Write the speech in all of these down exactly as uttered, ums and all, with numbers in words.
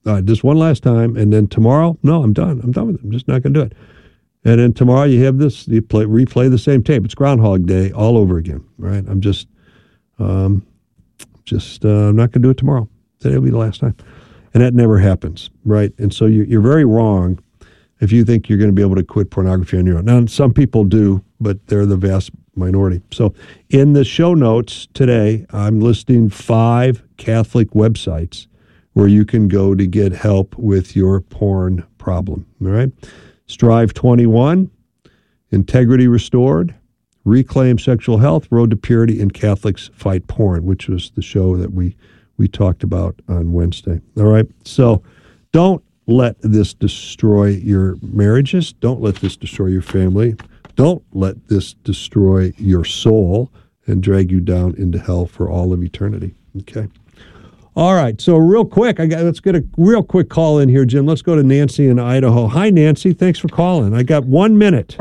All right, just one last time, and then tomorrow, no, I'm done. I'm done with it. I'm just not going to do it. And then tomorrow you have this, you play, replay the same tape. It's Groundhog Day all over again, right? I'm just, um, just, uh, I'm not going to do it tomorrow. Today will be the last time. And that never happens, right? And so you're, you're very wrong if you think you're going to be able to quit pornography on your own. Now, some people do, but they're the vast minority. So in the show notes today, I'm listing five Catholic websites where you can go to get help with your porn problem, all right? Strive twenty-one, Integrity Restored, Reclaim Sexual Health, Road to Purity, and Catholics Fight Porn, which was the show that we, we talked about on Wednesday. All right? So don't let this destroy your marriages. Don't let this destroy your family. Don't let this destroy your soul and drag you down into hell for all of eternity. Okay? All right, so real quick, I got, let's get a real quick call in here, Jim. Let's go to Nancy in Idaho. Hi, Nancy. Thanks for calling. I got one minute.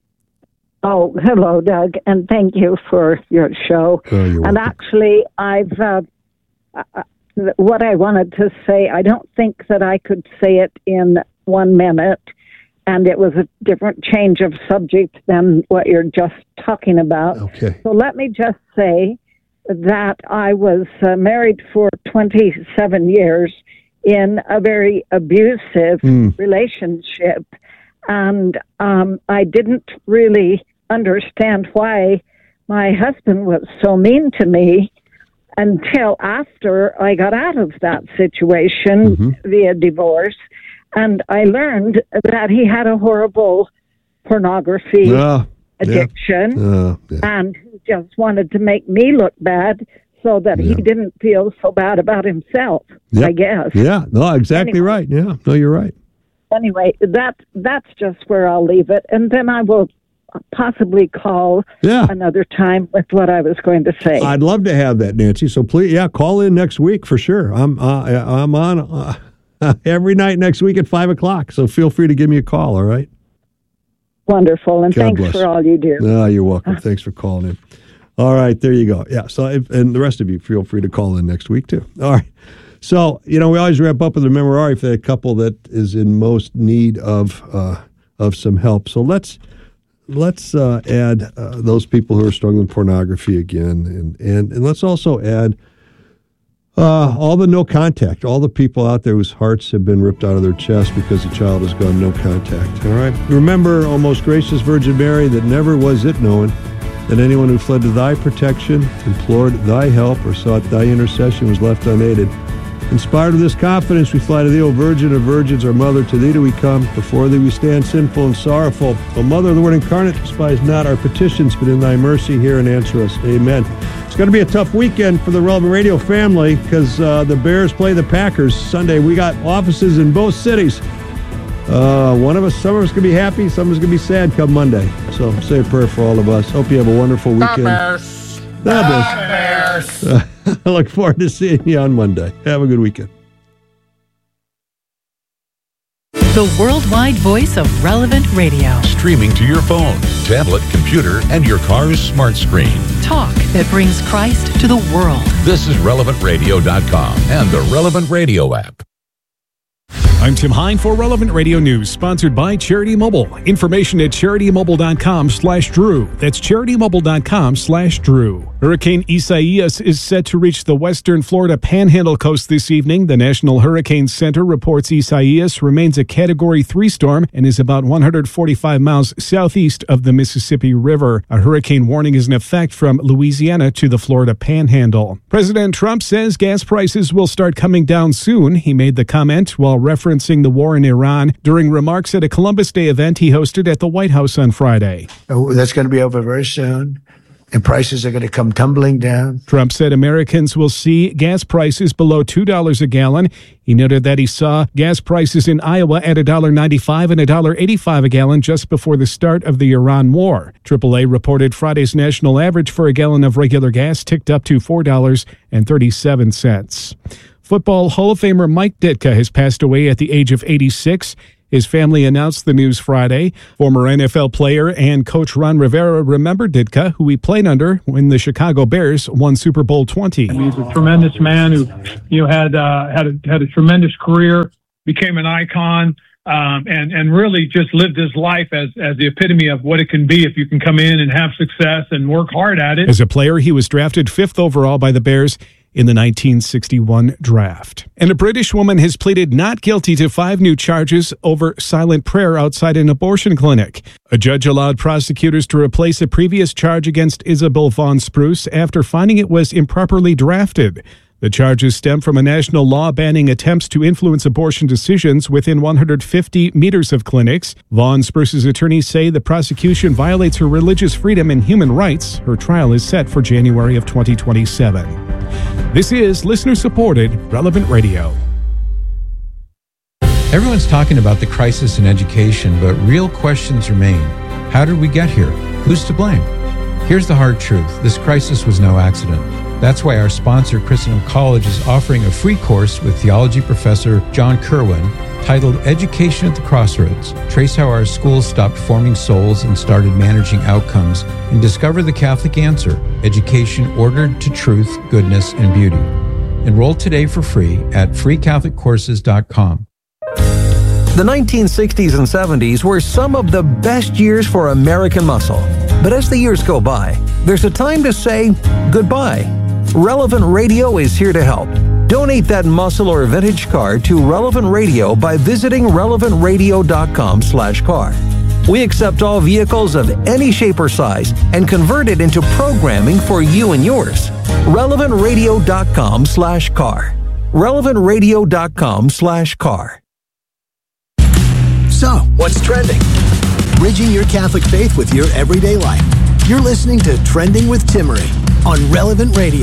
Oh, hello, Doug, and thank you for your show. Oh, you're welcome. And actually, I've uh, uh, what I wanted to say, I don't think that I could say it in one minute, and it was a different change of subject than what you're just talking about. Okay. So let me just say that I was uh, married for twenty-seven years in a very abusive mm. relationship. And um, I didn't really understand why my husband was so mean to me until after I got out of that situation mm-hmm. via divorce. And I learned that he had a horrible pornography uh, addiction. Yeah. Uh, yeah. And just wanted to make me look bad so that yeah. he didn't feel so bad about himself, yep. I guess. Yeah, no, exactly anyway, right. Yeah, no, you're right. Anyway, that that's just where I'll leave it. And then I will possibly call yeah. another time with what I was going to say. I'd love to have that, Nancy. So please, yeah, call in next week for sure. I'm uh, I'm on uh, every night next week at five o'clock. So feel free to give me a call, all right? Wonderful, and God thanks bless. for all you do. Oh, you're welcome. Thanks for calling in. All right, there you go. Yeah, so if, and the rest of you, feel free to call in next week, too. All right. So, you know, we always wrap up with a memorare for that couple that is in most need of uh, of some help. So let's let's uh, add uh, those people who are struggling with pornography again, and, and, and let's also add Uh, all the no contact, all the people out there whose hearts have been ripped out of their chest because the child has gone no contact. All right. Remember, O most gracious Virgin Mary, that never was it known that anyone who fled to thy protection, implored thy help, or sought thy intercession was left unaided. Inspired of this confidence, we fly to thee, O Virgin of Virgins, our Mother. To thee do we come. Before thee we stand sinful and sorrowful. O Mother of the Word incarnate, despise not our petitions, but in thy mercy hear and answer us. Amen. It's going to be a tough weekend for the Relevant Radio family because uh, the Bears play the Packers Sunday. We got offices in both cities. Uh, one of us, some of us going to be happy, some of us going to be sad come Monday. So say a prayer for all of us. Hope you have a wonderful weekend. The Bears. The Bears. The Bears. I look forward to seeing you on Monday. Have a good weekend. The worldwide voice of Relevant Radio. Streaming to your phone, tablet, computer, and your car's smart screen. Talk that brings Christ to the world. This is relevant radio dot com and the Relevant Radio app. I'm Tim Hine for Relevant Radio News, sponsored by Charity Mobile. Information at charity mobile dot com slash Drew. That's charity mobile dot com slash Drew. Hurricane Isaias is set to reach the western Florida Panhandle coast this evening. The National Hurricane Center reports Isaias remains a Category three storm and is about one hundred forty-five miles southeast of the Mississippi River. A hurricane warning is in effect from Louisiana to the Florida Panhandle. President Trump says gas prices will start coming down soon. He made the comment while referencing the war in Iran during remarks at a Columbus Day event he hosted at the White House on Friday. Oh, that's going to be over very soon, and prices are going to come tumbling down. Trump said Americans will see gas prices below two dollars a gallon. He noted that he saw gas prices in Iowa at one dollar ninety-five and one dollar eighty-five a gallon just before the start of the Iran war. triple A reported Friday's national average for a gallon of regular gas ticked up to four dollars and thirty-seven cents. Football Hall of Famer Mike Ditka has passed away at the age of eighty-six. His family announced the news Friday. Former N F L player and coach Ron Rivera remembered Ditka, who he played under when the Chicago Bears won Super Bowl twenty. He's a tremendous man who, you know, had uh, had a, had a tremendous career, became an icon, um, and and really just lived his life as as the epitome of what it can be if you can come in and have success and work hard at it. As a player, he was drafted fifth overall by the Bears in the nineteen sixty-one draft. And a British woman has pleaded not guilty to five new charges over silent prayer outside an abortion clinic. A judge allowed prosecutors to replace a previous charge against Isabel Vaughn Spruce after finding it was improperly drafted. The charges stem from a national law banning attempts to influence abortion decisions within one hundred fifty meters of clinics. Vaughn Spruce's attorneys say the prosecution violates her religious freedom and human rights. Her trial is set for January of twenty twenty-seven. This is listener-supported Relevant Radio. Everyone's talking about the crisis in education, but real questions remain. How did we get here? Who's to blame? Here's the hard truth. This crisis was no accident. That's why our sponsor, Christendom College, is offering a free course with theology professor John Kerwin titled Education at the Crossroads. Trace how our schools stopped forming souls and started managing outcomes, and discover the Catholic answer, education ordered to truth, goodness, and beauty. Enroll today for free at free catholic courses dot com. The nineteen sixties and seventies were some of the best years for American muscle. But as the years go by, there's a time to say goodbye. Relevant Radio is here to help. Donate that muscle or vintage car to Relevant Radio by visiting relevant radio dot com slash car. We accept all vehicles of any shape or size and convert it into programming for you and yours. relevant radio dot com slash car. relevant radio dot com slash car. So, what's trending? Bridging your Catholic faith with your everyday life. You're listening to Trending with Timmerie on Relevant Radio.